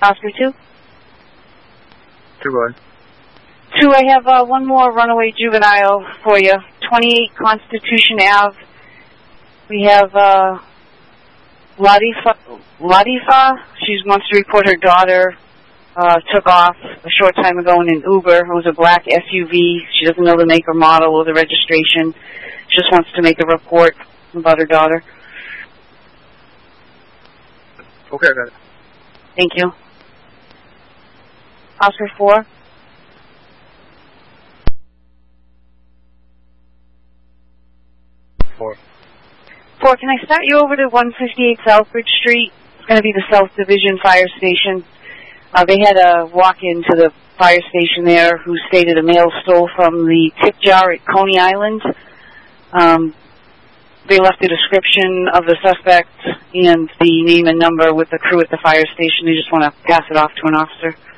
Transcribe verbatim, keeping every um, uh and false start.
Oscar two? Two, one. Two, I have uh, one more runaway juvenile for you. twenty-eight Constitution Ave. We have uh, Latifa. Latifa. She wants to report her daughter uh, took off a short time ago in an Uber. It was a black S U V. She doesn't know the make or model or the registration. She just wants to make a report about her daughter. Okay, I got it. Thank you. Oscar four. Four. Four, can I start you over to one fifty-eight Southbridge Street? It's going to be the South Division Fire Station. Uh, they had a walk-in to the fire station there who stated a male stole from the tip jar at Coney Island. Um, they left a description of the suspect and the name and number with the crew at the fire station. They just want to pass it off to an officer.